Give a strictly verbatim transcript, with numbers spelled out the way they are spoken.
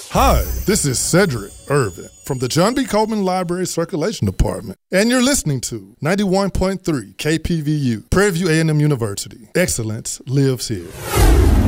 Hi, this is Cedric Irvin from the John B. Coleman Library Circulation Department, and you're listening to ninety-one point three K P V U, Prairie View A and M University. Excellence lives here.